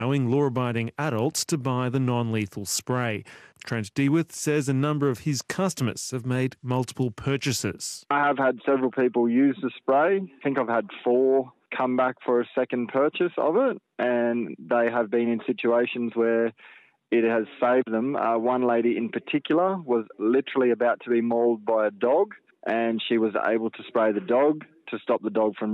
allowing law-abiding adults to buy the non-lethal spray. Trent Deworth says a number of his customers have made multiple purchases. I have had several people use the spray. I think I've had 4 come back for a second purchase of it, and they have been in situations where it has saved them. One lady in particular was literally about to be mauled by a dog, and she was able to spray the dog to stop the dog from